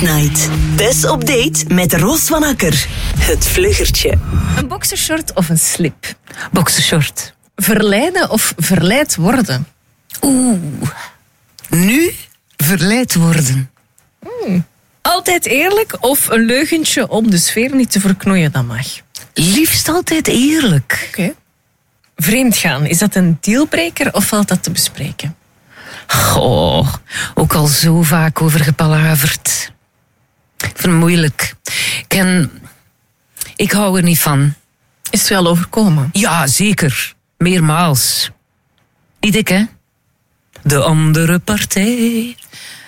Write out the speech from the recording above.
Date Night. Tess op date met Roos van Akker. Het vluggertje. Een boxershort of een slip? Boxershort. Verleiden of verleid worden? Nu verleid worden. Altijd eerlijk of een leugentje om de sfeer niet te verknoeien, dat mag. Liefst altijd eerlijk. Oké. Vreemdgaan, is dat een dealbreaker of valt dat te bespreken? Goh, ook al zo vaak over gepalaverd. Ik vind het moeilijk. Ik hou er niet van. Is het wel overkomen? Ja, zeker. Meermaals. Niet ik, hè? De andere partij.